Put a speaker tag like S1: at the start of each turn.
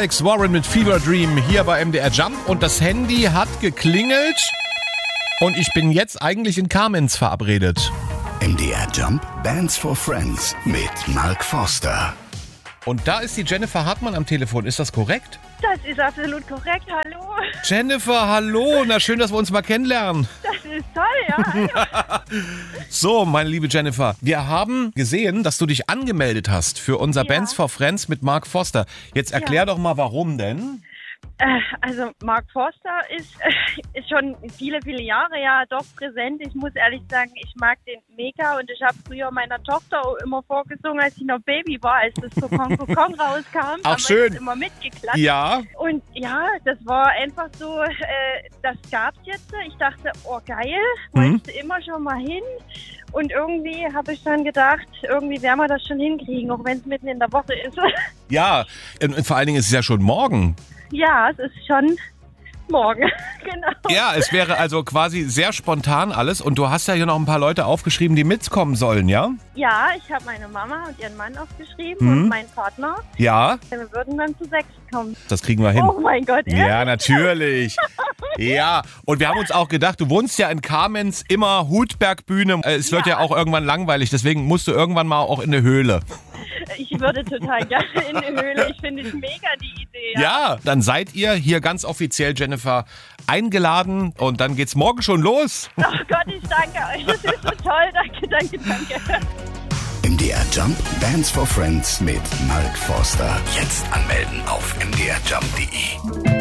S1: Alex Warren mit Fever Dream hier bei MDR Jump und das Handy hat geklingelt und ich bin jetzt eigentlich in Kamenz verabredet.
S2: MDR Jump Bands for Friends mit Mark Forster.
S1: Und da ist die Jennifer Hartmann am Telefon, ist das korrekt?
S3: Das ist absolut korrekt, hallo.
S1: Jennifer, hallo, na schön, dass wir uns mal kennenlernen.
S3: Das ist toll, ja.
S1: So, meine liebe Jennifer, wir haben gesehen, dass du dich angemeldet hast für unser Bands for Friends mit Mark Forster. Jetzt erklär doch mal, warum denn?
S3: Also Mark Forster ist schon viele, viele Jahre ja doch präsent. Ich muss ehrlich sagen, ich mag den mega und ich habe früher meiner Tochter auch immer vorgesungen, als ich noch Baby war, als das so Kong rauskam.
S1: Ach schön.
S3: Immer mitgeklatscht.
S1: Ja.
S3: Und ja, das war einfach so, das gab's jetzt. Ich dachte, oh geil, wollte immer schon mal hin. Und irgendwie habe ich dann gedacht, irgendwie werden wir das schon hinkriegen, auch wenn es mitten in der Woche ist.
S1: Ja, und vor allen Dingen ist es ja schon morgen.
S3: Ja, es ist schon morgen, genau.
S1: Ja, es wäre also quasi sehr spontan alles und du hast ja hier noch ein paar Leute aufgeschrieben, die mitkommen sollen, ja?
S3: Ja, ich habe meine Mama und ihren Mann aufgeschrieben und meinen Partner.
S1: Ja?
S3: Wir würden dann zu 6 kommen.
S1: Das kriegen wir hin.
S3: Oh mein Gott, ehrlich?
S1: Ja, natürlich. Ja, und wir haben uns auch gedacht, du wohnst ja in Kamenz, immer Hutbergbühne. Es wird ja auch irgendwann langweilig, deswegen musst du irgendwann mal auch in eine Höhle.
S3: Ich würde total gerne in eine Höhle. Ich finde es mega, die Idee.
S1: Ja, dann seid ihr hier ganz offiziell, Jennifer, eingeladen und dann geht's morgen schon los.
S3: Oh Gott, ich danke euch. Das ist so toll. Danke.
S2: MDR Jump Bands for Friends mit Mark Forster. Jetzt anmelden auf mdrjump.de.